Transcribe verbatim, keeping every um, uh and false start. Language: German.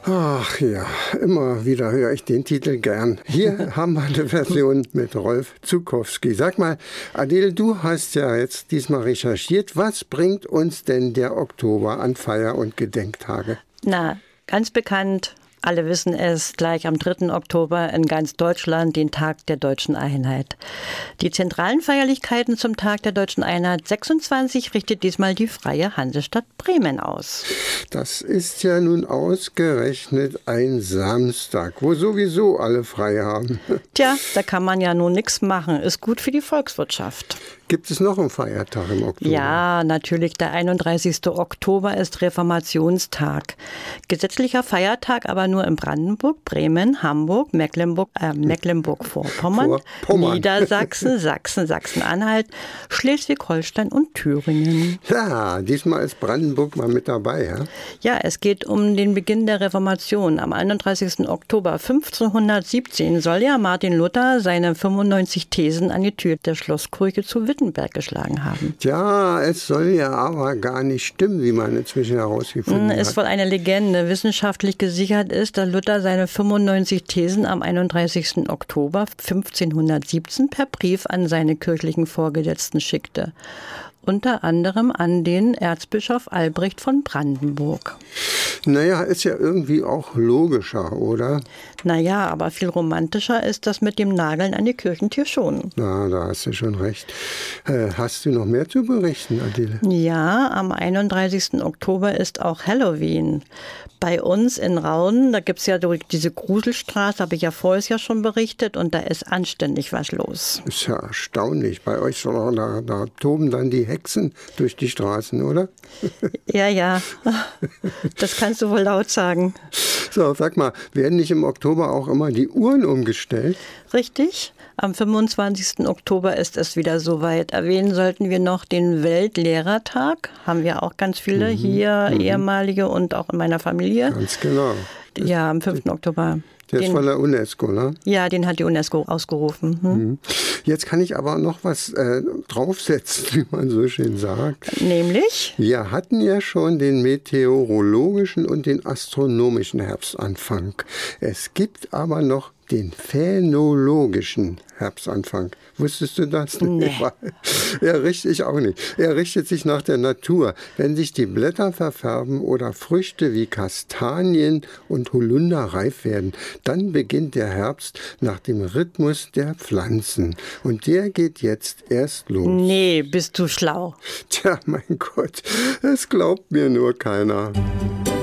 Ach ja, immer wieder höre ich den Titel gern. Hier haben wir eine Version mit Rolf Zuckowski. Sag mal, Adele, du hast ja jetzt diesmal recherchiert. Was bringt uns denn der Oktober an Feier- und Gedenktage? Na, ganz bekannt. Alle wissen es, gleich am dritten Oktober in ganz Deutschland den Tag der Deutschen Einheit. Die zentralen Feierlichkeiten zum Tag der Deutschen Einheit sechsundzwanzig richtet diesmal die Freie Hansestadt Bremen aus. Das ist ja nun ausgerechnet ein Samstag, wo sowieso alle frei haben. Tja, da kann man ja nun nichts machen. Ist gut für die Volkswirtschaft. Gibt es noch einen Feiertag im Oktober? Ja, natürlich. Der einunddreißigste Oktober ist Reformationstag. Gesetzlicher Feiertag aber nur in Brandenburg, Bremen, Hamburg, Mecklenburg, äh, Mecklenburg-Vorpommern, Vorpommern. Niedersachsen, Sachsen, Sachsen-Anhalt, Schleswig-Holstein und Thüringen. Ja, diesmal ist Brandenburg mal mit dabei, ja? Ja, es geht um den Beginn der Reformation. Am einunddreißigsten Oktober fünfzehnhundertsiebzehn soll ja Martin Luther seine fünfundneunzig Thesen an die Tür der Schlosskirche zu Wittenberg geschlagen haben. Ja, es soll ja aber gar nicht stimmen, wie man inzwischen herausgefunden hat. Ist wohl eine Legende. Wissenschaftlich gesichert ist, dass Luther seine fünfundneunzig Thesen am einunddreißigsten Oktober fünfzehnhundertsiebzehn per Brief an seine kirchlichen Vorgesetzten schickte. Unter anderem an den Erzbischof Albrecht von Brandenburg. Naja, ist ja irgendwie auch logischer, oder? Naja, aber viel romantischer ist das mit dem Nageln an die Kirchentür schon. Na, da hast du schon recht. Äh, hast du noch mehr zu berichten, Adele? Ja, am einunddreißigsten Oktober ist auch Halloween. Bei uns in Rauden, da gibt es ja diese Gruselstraße, habe ich ja vorher ja schon berichtet, und da ist anständig was los. Ist ja erstaunlich. Bei euch da, da toben dann die Hexen durch die Straßen, oder? Ja, ja, das kannst du wohl laut sagen. So, sag mal, werden nicht im Oktober auch immer die Uhren umgestellt? Richtig. Am fünfundzwanzigsten Oktober ist es wieder soweit. Erwähnen sollten wir noch den Weltlehrertag. Haben wir auch ganz viele mhm, hier, mhm. ehemalige und auch in meiner Familie. Ganz genau. Ja, am fünften Oktober. Der den, ist von der UNESCO, ne? Ja, den hat die UNESCO ausgerufen. Hm? Mhm. Jetzt kann ich aber noch was äh, draufsetzen, wie man so schön sagt. Nämlich? Wir hatten ja schon den meteorologischen und den astronomischen Herbstanfang. Es gibt aber noch den phänologischen Herbstanfang. Wusstest du das? Nee. Er richtet sich auch nicht. Er richtet sich nach der Natur. Wenn sich die Blätter verfärben oder Früchte wie Kastanien und Holunder reif werden, dann beginnt der Herbst nach dem Rhythmus der Pflanzen. Und der geht jetzt erst los. Nee, bist du schlau. Tja, mein Gott, es glaubt mir nur keiner.